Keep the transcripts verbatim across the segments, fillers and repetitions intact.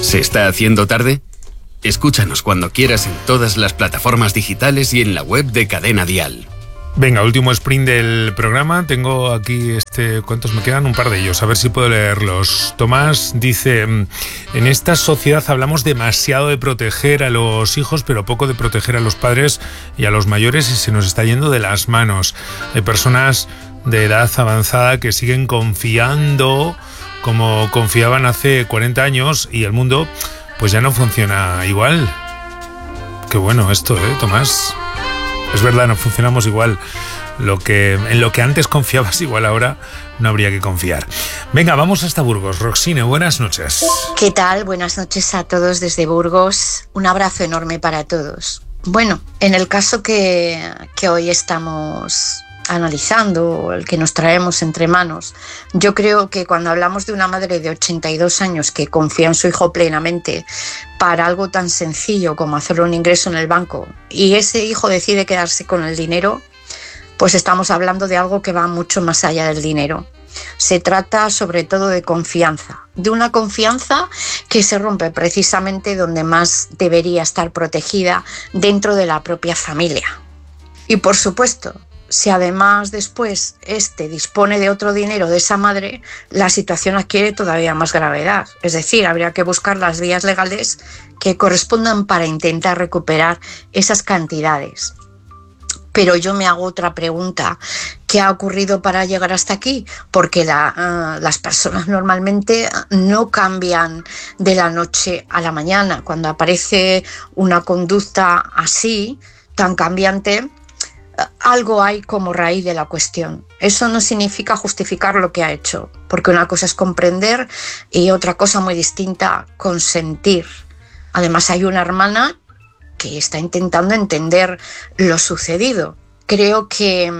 ¿Se está haciendo tarde? Escúchanos cuando quieras en todas las plataformas digitales y en la web de Cadena Dial. Venga, último sprint del programa. Tengo aquí, este, ¿cuántos me quedan? Un par de ellos, a ver si puedo leerlos. Tomás dice: en esta sociedad hablamos demasiado de proteger a los hijos, pero poco de proteger a los padres y a los mayores, y se nos está yendo de las manos. Hay personas de edad avanzada que siguen confiando como confiaban hace cuarenta años y el mundo pues ya no funciona igual. Qué bueno esto, ¿eh, Tomás? Es verdad, no funcionamos igual. Lo que, en lo que antes confiabas, igual ahora no habría que confiar. Venga, vamos hasta Burgos. Roxine, buenas noches. ¿Qué tal? Buenas noches a todos desde Burgos. Un abrazo enorme para todos. Bueno, en el caso que, que hoy estamos analizando, el que nos traemos entre manos, yo creo que cuando hablamos de una madre de ochenta y dos años que confía en su hijo plenamente para algo tan sencillo como hacer un ingreso en el banco y ese hijo decide quedarse con el dinero, pues estamos hablando de algo que va mucho más allá del dinero. Se trata sobre todo de confianza, de una confianza que se rompe precisamente donde más debería estar protegida, dentro de la propia familia. Y por supuesto, si además después este dispone de otro dinero de esa madre, la situación adquiere todavía más gravedad. Es decir, habría que buscar las vías legales que correspondan para intentar recuperar esas cantidades. Pero yo me hago otra pregunta. ¿Qué ha ocurrido para llegar hasta aquí? Porque la, uh, las personas normalmente no cambian de la noche a la mañana. Cuando aparece una conducta así, tan cambiante, algo hay como raíz de la cuestión. Eso no significa justificar lo que ha hecho, porque una cosa es comprender y otra cosa muy distinta, consentir. Además, hay una hermana que está intentando entender lo sucedido. Creo que,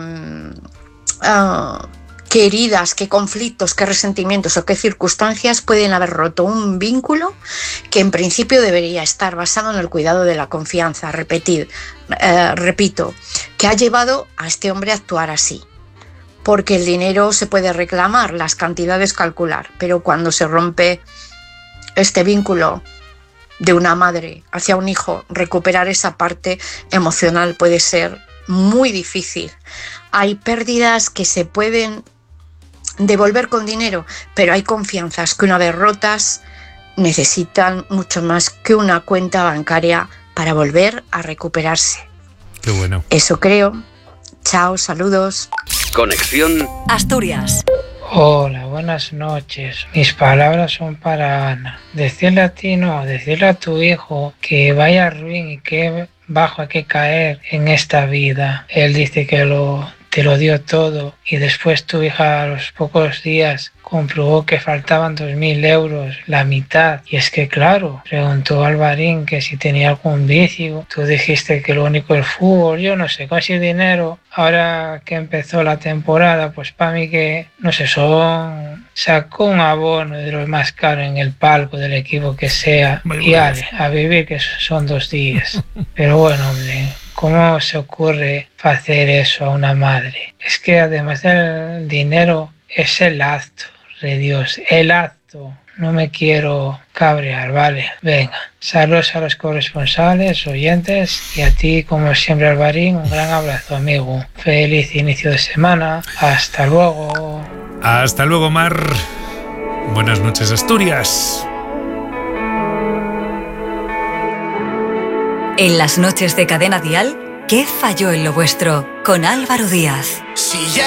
uh, qué heridas, qué conflictos, qué resentimientos o qué circunstancias pueden haber roto un vínculo que en principio debería estar basado en el cuidado de la confianza. Repetir, eh, repito, que ha llevado a este hombre a actuar así. Porque el dinero se puede reclamar, las cantidades calcular, pero cuando se rompe este vínculo de una madre hacia un hijo, recuperar esa parte emocional puede ser muy difícil. Hay pérdidas que se pueden devolver con dinero, pero hay confianzas que una vez rotas necesitan mucho más que una cuenta bancaria para volver a recuperarse. Qué bueno. Eso creo. Chao, saludos. Conexión Asturias. Hola, buenas noches. Mis palabras son para Ana. Decirle a ti no, decirle a tu hijo que vaya ruin y que bajo hay que caer en esta vida. Él dice que lo, te lo dio todo y después tu hija a los pocos días comprobó que faltaban dos mil euros, la mitad. Y es que claro, preguntó Alvarín que si tenía algún vicio. Tú dijiste que lo único es el fútbol, yo no sé, casi dinero. Ahora que empezó la temporada, pues para mí que, no sé, son... sacó un abono de los más caros en el palco del equipo que sea. Muy y ale, a vivir que son dos días. Pero bueno, hombre, ¿cómo se ocurre hacer eso a una madre? Es que además del dinero es el acto. De Dios, el acto. No me quiero cabrear, vale. Venga, saludos a los corresponsales, oyentes y a ti, como siempre, Alvarín, un gran abrazo, amigo. Feliz inicio de semana. Hasta luego. Hasta luego, Mar. Buenas noches, Asturias. En las noches de Cadena Dial, ¿qué falló en lo vuestro? Con Álvaro Díaz. Si ya